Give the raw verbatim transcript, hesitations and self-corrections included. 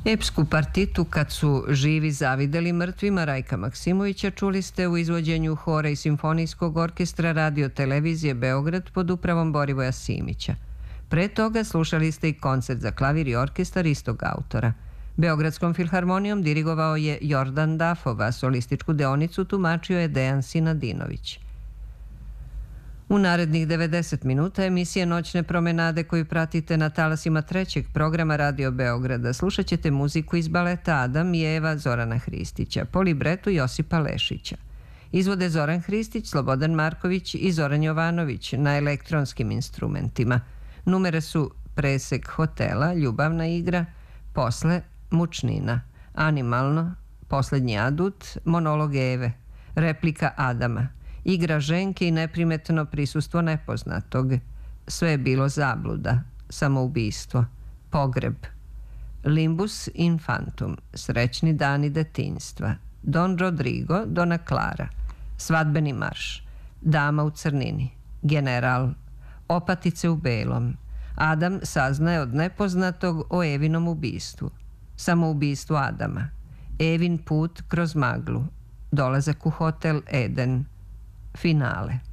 Epsku partitu Kad su živi zavideli mrtvima Rajka Maksimovića čuli ste u izvođenju hora i simfonijskog orkestra Radio televizije Beograd pod upravom Borivoja Simića. Pre toga slušali ste i koncert za klavir i orkestar istog autora. Beogradskom filharmonijom dirigovao je Jordan Dafova, solističku deonicu tumačio je Dejan Sinadinović. U narednih devedeset minuta emisije Noćne promenade koju pratite na talasima trećeg programa Radio Beograda slušat ćete muziku iz baleta Adam i Eva Zorana Hristića, po libretu Josipa Lešića. Izvode Zoran Hristić, Slobodan Marković i Zoran Jovanović na elektronskim instrumentima. Numere su Presek hotela, Ljubavna igra, Posle, Mučnina, Animalno, Poslednji adut, Monolog Eve, Replika Adama, Igra ženke i neprimetno prisustvo nepoznatog, Sve je bilo zabluda, Samoubistvo, Pogreb, Limbus infantum, Srećni dani detinjstva, Don Rodrigo, Dona Clara, Svadbeni marš, Dama u crnini, General, Opatice u belom, Adam saznaje od nepoznatog o Evinom ubistvu, Samoubistvu Adama, Evin put kroz maglu, Dolazak u hotel Eden, Finale.